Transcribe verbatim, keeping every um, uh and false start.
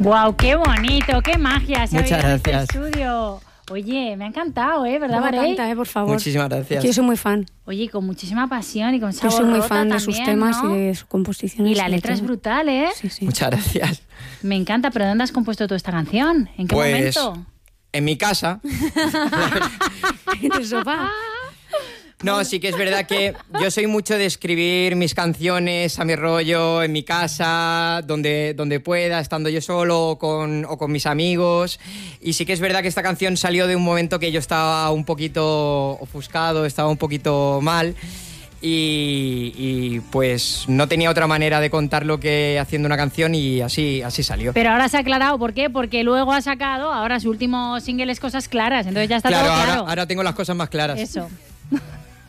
¡Guau, qué bonito! ¡Qué magia! Se Muchas ha oído en gracias. este estudio. Oye, me ha encantado, ¿eh? ¿Verdad, No me Marey? encanta, eh, por favor. Muchísimas gracias. Yo soy muy fan. Oye, con muchísima pasión y con Yo sabor soy muy rota fan de también, sus temas ¿no? y de sus composiciones. Y la de letra es todo. brutal, ¿eh? Sí, sí. Muchas gracias. Me encanta, pero ¿dónde has compuesto tú esta canción? ¿En qué Pues momento? en mi casa. En el sofá. No, sí que es verdad que yo soy mucho de escribir mis canciones a mi rollo, en mi casa, donde, donde pueda, estando yo solo o con, o con mis amigos. Y sí que es verdad que esta canción salió de un momento que yo estaba un poquito ofuscado, estaba un poquito mal. Y, y pues no tenía otra manera de contarlo que haciendo una canción y así, así salió. Pero ahora se ha aclarado, ¿por qué? Porque luego ha sacado, ahora su último single es Cosas Claras, entonces ya está Claro, todo claro. ahora, ahora tengo las cosas más claras. Eso.